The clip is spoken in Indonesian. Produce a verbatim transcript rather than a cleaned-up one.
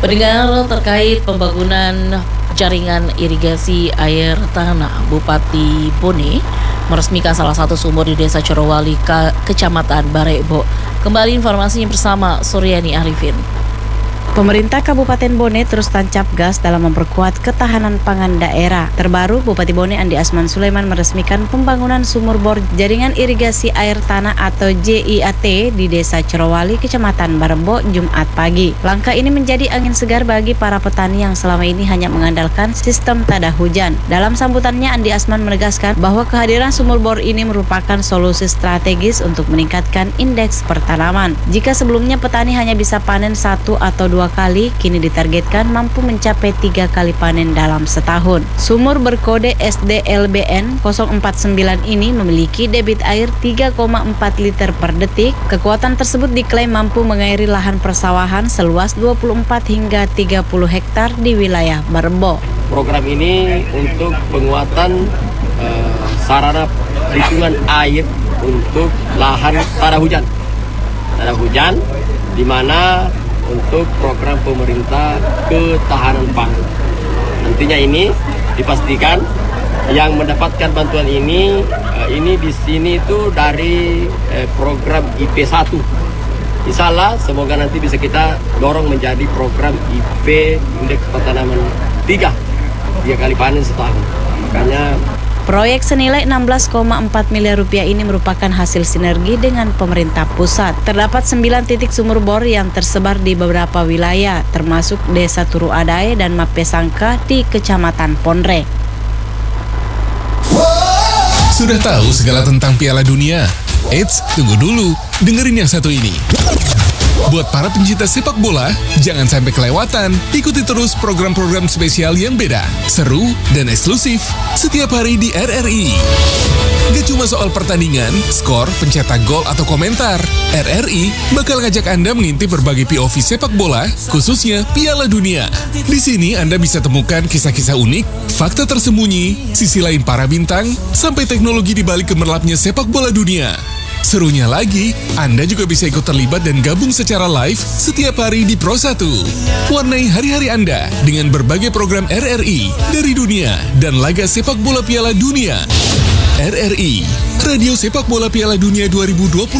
Pendengar, terkait pembangunan jaringan irigasi air tanah, Bupati Bone meresmikan salah satu sumur di Desa Corowali, Kecamatan Barebo. Kembali informasinya bersama Suryani Arifin. Pemerintah Kabupaten Bone terus tancap gas dalam memperkuat ketahanan pangan daerah. Terbaru, Bupati Bone Andi Asman Sulaiman meresmikan pembangunan sumur bor jaringan irigasi air tanah atau J I A T di Desa Corowali, Kecamatan Barebo, Jumat pagi. Langkah ini menjadi angin segar bagi para petani yang selama ini hanya mengandalkan sistem tada hujan. Dalam sambutannya, Andi Asman menegaskan bahwa kehadiran sumur bor ini merupakan solusi strategis untuk meningkatkan indeks pertanaman. Jika sebelumnya petani hanya bisa panen satu atau dua kali, kini ditargetkan mampu mencapai tiga kali panen dalam setahun. Sumur berkode S D L B N nol empat sembilan ini memiliki debit air tiga koma empat liter per detik. Kekuatan tersebut diklaim mampu mengairi lahan persawahan seluas dua puluh empat hingga tiga puluh hektar di wilayah Barebo. Program ini untuk penguatan uh, sarana perhitungan air untuk lahan tada hujan. Tada hujan di mana untuk program pemerintah ketahanan pangan. Nantinya ini dipastikan yang mendapatkan bantuan ini ini di sini itu dari program I P satu. Insya Allah semoga nanti bisa kita dorong menjadi program I P indeks pertanaman tiga, tiga kali panen setahun. Makanya proyek senilai enam belas koma empat miliar rupiah ini merupakan hasil sinergi dengan pemerintah pusat. Terdapat sembilan titik sumur bor yang tersebar di beberapa wilayah, termasuk Desa Turu Adae dan Mapesangka di Kecamatan Ponre. Sudah tahu segala tentang Piala Dunia? Eits, tunggu dulu, dengerin yang satu ini. Buat para pencinta sepak bola, jangan sampai kelewatan. Ikuti terus program-program spesial yang beda, seru, dan eksklusif setiap hari di R R I. Gak cuma soal pertandingan, skor, pencetak gol, atau komentar. R R I bakal ngajak Anda mengintip berbagai P O V sepak bola, khususnya Piala Dunia. Di sini Anda bisa temukan kisah-kisah unik, fakta tersembunyi, sisi lain para bintang, sampai teknologi di balik gemerlapnya sepak bola dunia. Serunya lagi, Anda juga bisa ikut terlibat dan gabung secara live setiap hari di Pro satu. Warnai hari-hari Anda dengan berbagai program R R I dari dunia dan laga sepak bola Piala Dunia. R R I, Radio Sepak Bola Piala Dunia dua ribu dua puluh